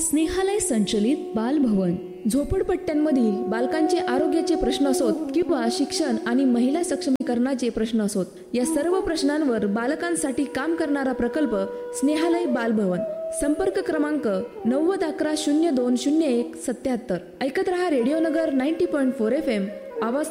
स्नेहालय संचलित बालभवन. झोपडपट्ट्यांमधील बालकांचे आरोग्याचे प्रश्न असोत किंवा शिक्षण आणि महिला सक्षमीकरणाचे प्रश्न असोत, या सर्व प्रश्नांवर बालकांसाठी काम करणारा प्रकल्प स्नेहालय बालभवन. संपर्क क्रमांक 9011 020177. ऐकत रहा रेडिओ नगर 90.4 FM. आवाज